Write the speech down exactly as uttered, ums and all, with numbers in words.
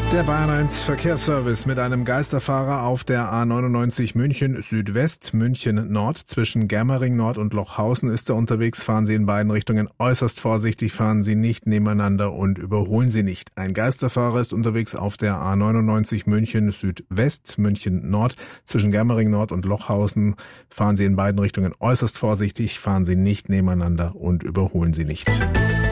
Der Bayern eins Verkehrsservice mit einem Geisterfahrer auf der A neunundneunzig München Südwest, München Nord. Zwischen Germering Nord und Lochhausen ist er unterwegs. Fahren Sie in beiden Richtungen äußerst vorsichtig, fahren Sie nicht nebeneinander und überholen Sie nicht. Ein Geisterfahrer ist unterwegs auf der A neunundneunzig München Südwest, München Nord. Zwischen Germering Nord und Lochhausen fahren Sie in beiden Richtungen äußerst vorsichtig, fahren Sie nicht nebeneinander und überholen Sie nicht.